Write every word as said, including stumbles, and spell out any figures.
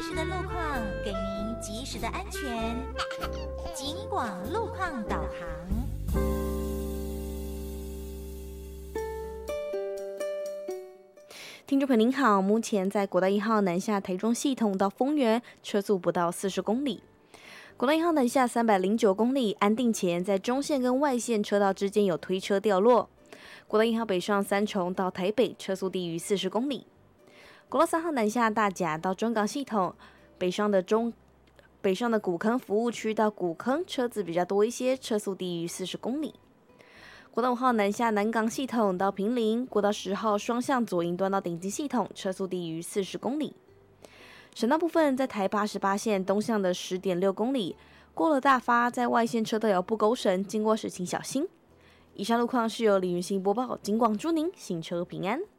实的路况，给您及时的安全。警广路况导航。 听众朋友您好，目前在国道一号南下台中系统到丰原，车速不到四十公里。国道一号南下三百零九公里，安定前在中线跟外线车道之间有推车掉落。国道一号北上三重到台北，车速低于四十公里。国道三号南下大甲到中港系统，北上的中北上的古坑服务区到古坑车子比较多一些，车速低于四十公里。国道五号南下南港系统到坪林，国道十号双向左营端到顶金系统，车速低于四十公里。省道部分，在台八十八线东向的 十点六公里，过了大发，在外线车道有不勾绳，经过时请小心。以上路况是由李云欣播报，警广祝您行车平安。